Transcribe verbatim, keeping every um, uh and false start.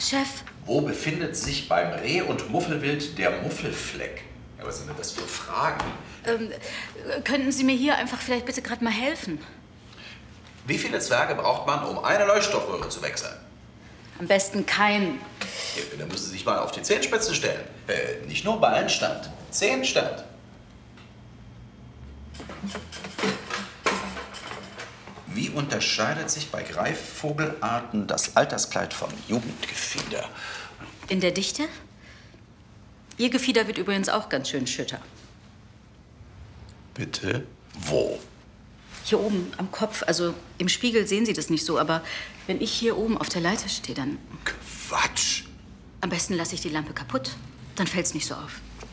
Chef? Wo befindet sich beim Reh- und Muffelwild der Muffelfleck? Ja, was sind denn das für Fragen? Ähm, könnten Sie mir hier einfach vielleicht bitte gerade mal helfen? Wie viele Zwerge braucht man, um eine Leuchtstoffröhre zu wechseln? Am besten keinen. Ja, dann müssen Sie sich mal auf die Zehenspitzen stellen. Äh, nicht nur Ballenstand, Zehenstand. Wie unterscheidet sich bei Greifvogelarten das Alterskleid vom Jugendgefieder? In der Dichte? Ihr Gefieder wird übrigens auch ganz schön schütter. Bitte? Wo? Hier oben am Kopf. Also im Spiegel sehen Sie das nicht so, aber wenn ich hier oben auf der Leiter stehe, dann... Quatsch! Am besten lasse ich die Lampe kaputt. Dann fällt's nicht so auf.